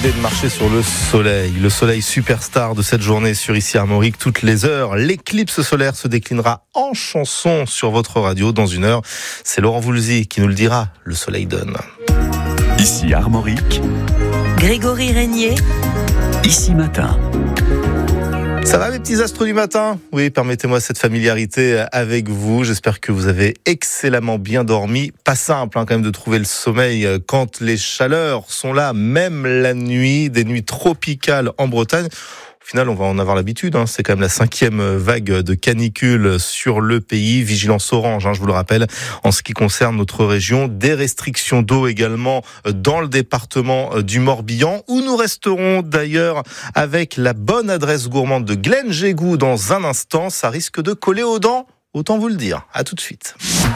décidé de marcher sur le soleil superstar de cette journée sur Ici Armorique toutes les heures. L'éclipse solaire se déclinera en chanson sur votre radio dans une heure. C'est Laurent Voulzy qui nous le dira, le soleil donne. Ici Armorique, Grégory Régnier, Ici Matin. Ça va mes petits astres du matin ? Oui, permettez-moi cette familiarité avec vous. J'espère que vous avez excellemment bien dormi. Pas simple quand même de trouver le sommeil quand les chaleurs sont là, même la nuit, des nuits tropicales en Bretagne. Au final, on va en avoir l'habitude. C'est quand même la 5e vague de canicule sur le pays. Vigilance orange, je vous le rappelle, en ce qui concerne notre région. Des restrictions d'eau également dans le département du Morbihan, où nous resterons d'ailleurs avec la bonne adresse gourmande de Glenn Jégou dans un instant. Ça risque de coller aux dents, autant vous le dire. À tout de suite.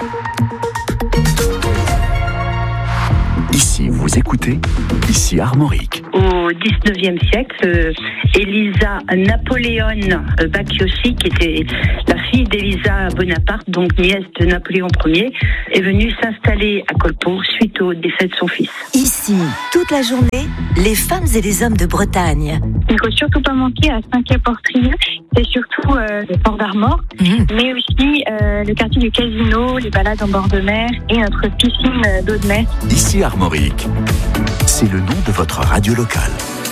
Ici, vous écoutez Ici Armorique. Au XIXe siècle, Elisa Napoléon Bacchiossi, qui était la fille d'Elisa Bonaparte, donc nièce de Napoléon Ier, est venue s'installer à Colpeau suite au décès de son fils. Ici, toute la journée, les femmes et les hommes de Bretagne. Il ne faut surtout pas manquer à Saint-Quay-Portrieux, c'est surtout le port d'Armor, mais aussi le quartier du Casino, les balades en bord de mer et notre piscine d'eau de mer. Ici Armorique, c'est le nom de votre radio locale.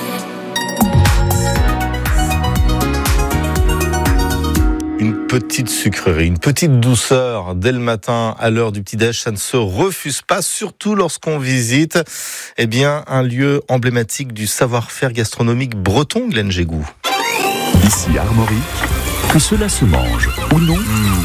Une petite sucrerie, une petite douceur dès le matin à l'heure du petit-déj, ça ne se refuse pas, surtout lorsqu'on visite un lieu emblématique du savoir-faire gastronomique breton, Glenn Jégou. Ici Armorique, que cela se mange ou non,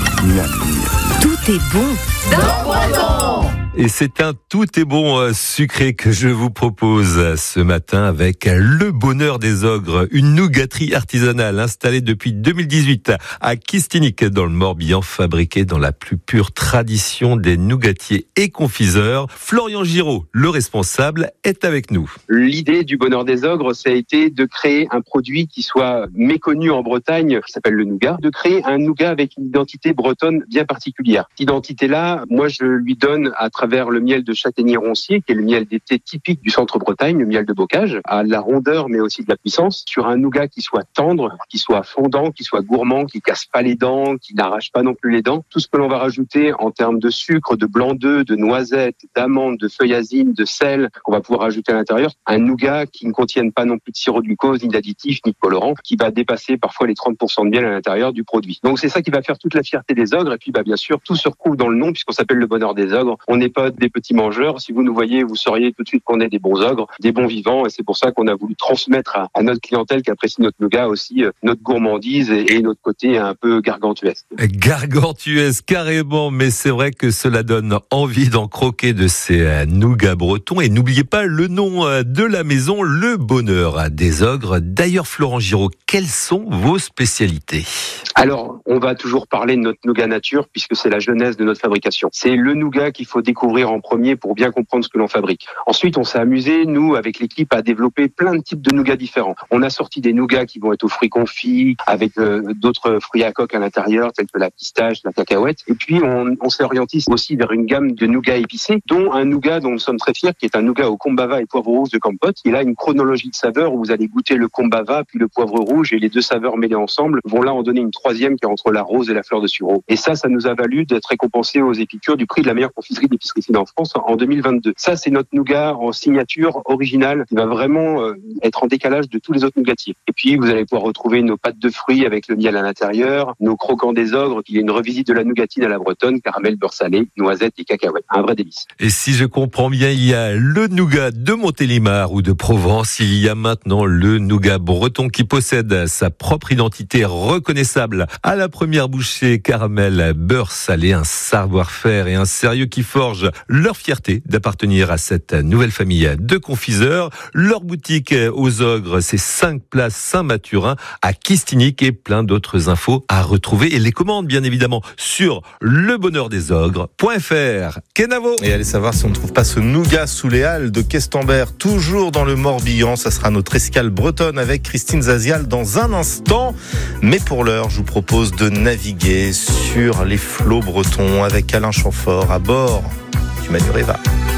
Tout est bon dans Breton. Et c'est un tout est bon sucré que je vous propose ce matin avec le Bonheur des Ogres, une nougaterie artisanale installée depuis 2018 à Kistinic dans le Morbihan, fabriquée dans la plus pure tradition des nougatiers et confiseurs. Florian Giraud, le responsable, est avec nous. L'idée du Bonheur des Ogres, ça a été de créer un produit qui soit méconnu en Bretagne, qui s'appelle le nougat, de créer un nougat avec une identité bretonne bien particulière. Cette identité-là, moi je lui donne à travers le miel de châtaignier-roncier, qui est le miel d'été typique du centre-Bretagne, le miel de bocage, à la rondeur mais aussi de la puissance, sur un nougat qui soit tendre, qui soit fondant, qui soit gourmand, qui casse pas les dents, qui n'arrache pas non plus les dents. Tout ce que l'on va rajouter en termes de sucre, de blanc d'œuf, de noisettes, d'amandes, de feuillasine, de sel, qu'on va pouvoir rajouter à l'intérieur. Un nougat qui ne contienne pas non plus de sirop de glucose, ni d'additifs, ni de colorants, qui va dépasser parfois les 30% de miel à l'intérieur du produit. Donc c'est ça qui va faire toute la fierté des ogres. Et puis bien sûr, tout se retrouve dans le nom, puisqu'on s'appelle le Bonheur des Ogres. On n'est pas des petits mangeurs. Si vous nous voyez, vous sauriez tout de suite qu'on est des bons ogres, des bons vivants. Et c'est pour ça qu'on a voulu transmettre à notre clientèle qui apprécie notre nougat aussi notre gourmandise et notre côté un peu gargantuesque. Gargantuesque, carrément, mais c'est vrai que cela donne envie d'en croquer de ces nougats bretons. Et n'oubliez pas le nom de la maison, le Bonheur des Ogres. D'ailleurs, Florent Giraud, quelles sont vos spécialités ? Alors, on va toujours parler de notre nougat nature, puisque c'est la genèse de notre fabrication. C'est le nougat qu'il faut découvrir en premier pour bien comprendre ce que l'on fabrique. Ensuite, on s'est amusé, nous, avec l'équipe, à développer plein de types de nougats différents. On a sorti des nougats qui vont être aux fruits confits, avec d'autres fruits à coque à l'intérieur, tels que la pistache, la cacahuète. Et puis, on s'est orienté aussi vers une gamme de nougats épicés, dont un nougat dont nous sommes très fiers, qui est un nougat au kombava et poivre rouge de Campote. Il a une chronologie de saveurs où vous allez goûter le kombava, puis le poivre rouge, et les deux saveurs mêlées ensemble vont là en donner une troisième qui est entre la rose et la fleur de sureau. Et ça nous a valu d'être récompensé aux épicures du prix de la meilleure confiserie d'épicerie fine en France en 2022. Ça, c'est notre nougat en signature originale qui va vraiment être en décalage de tous les autres nougatiers. Et puis, vous allez pouvoir retrouver nos pâtes de fruits avec le miel à l'intérieur, nos croquants des ogres, qui est une revisite de la nougatine à la bretonne, caramel, beurre salé, noisettes et cacahuètes. Un vrai délice. Et si je comprends bien, il y a le nougat de Montélimar ou de Provence. Il y a maintenant le nougat breton qui possède sa propre identité reconnaissable. À la première bouchée, caramel, beurre salé, un savoir-faire et un sérieux qui forge leur fierté d'appartenir à cette nouvelle famille de confiseurs. Leur boutique aux Ogres, c'est 5 places Saint-Mathurin à Kistinic et plein d'autres infos à retrouver et les commandes bien évidemment sur lebonheurdesogres.fr. Kenavo. Et allez savoir si on ne trouve pas ce nougat sous les halles de Questembert, toujours dans le Morbihan. Ça sera notre escale bretonne avec Christine Zazial dans un instant. Mais pour l'heure, je vous propose de naviguer sur les flots bretons avec Alain Chamfort à bord du Manureva.